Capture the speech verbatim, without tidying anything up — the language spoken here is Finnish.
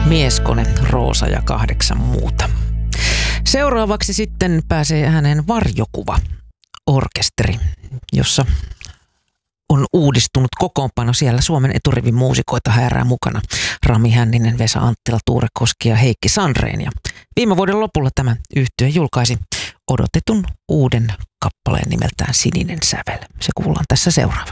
Mieskone, Roosa ja kahdeksan muuta. Seuraavaksi sitten pääsee ääneen Varjokuva orkesteri, jossa on uudistunut kokoonpano. Siellä Suomen eturivin muusikoita häärää mukana. Rami Hänninen, Vesa Anttila, Tuure Koski ja Heikki Sandreen. Ja viime vuoden lopulla tämä yhtye julkaisi odotetun uuden kappaleen nimeltään Sininen sävel. Se kuullaan tässä seuraavaksi.